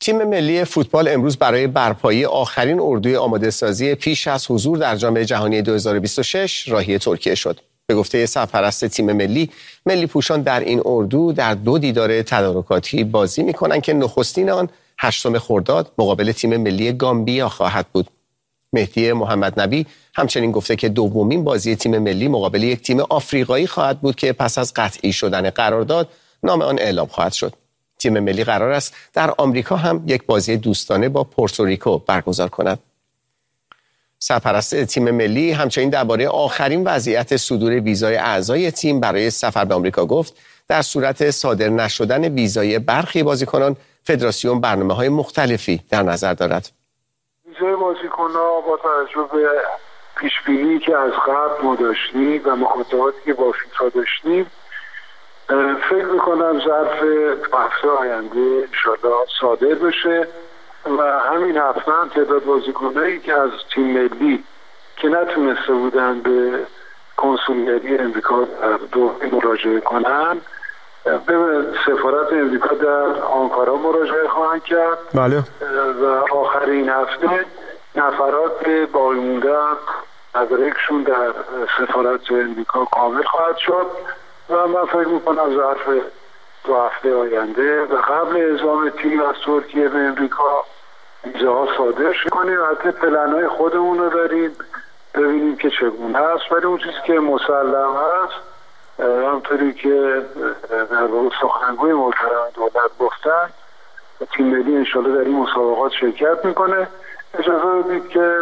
تیم ملی فوتبال امروز برای برپایی آخرین اردوی آماده سازی پیش از حضور در جام جهانی 2026 راهی ترکیه شد. به گفته سرپرست تیم ملی پوشان در این اردو در 2 دیدار تدارکاتی بازی می‌کنند که نخستین آن 8 خرداد مقابل تیم ملی گامبیا خواهد بود. مهدی محمد نبی همچنین گفته که دومین بازی تیم ملی مقابل یک تیم آفریقایی خواهد بود که پس از قطعی شدن قرارداد نام آن اعلام خواهد شد. تیم ملی قرار است در آمریکا هم یک بازی دوستانه با پورتوریکو برگزار کند. سرپرست تیم ملی همچنین درباره آخرین وضعیت صدور ویزای اعضای تیم برای سفر به آمریکا گفت در صورت صادر نشدن ویزای برخی بازیکنان فدراسیون برنامه‌های مختلفی در نظر دارد. ویزای بازیکن‌ها با توجه به پیش‌بینی که از قبل ما داشتیم و مخاطباتی که با فیفا داشتیم فکر میکنم ظرف هفته آینده انشاءالله صادر بشه و همین هفته هم تعداد بازیکنایی که از تیم ملی که نتونسته بودن به کنسولگری امریکا در دوحه مراجعه کنن به سفارت امریکا در آنکارا مراجعه خواهند کرد. بله. و آخر این هفته نفرات باقی مونده مدارکشون در سفارت امریکا کامل خواهد شد و من فکر میکنم ظرف 2 هفته آینده و قبل اعزام تیم از ترکیه به امریکا ویزاها صادر کنیم و حتی پلن‌های خودمون رو داریم ببینیم که چگونه هست. ولی اون چیزی که مسلم هست همطوری که در واقع سخنگوی محترم دولت گفتن تیم ملی انشالله در این مسابقات شرکت میکنه. اجازه بدید که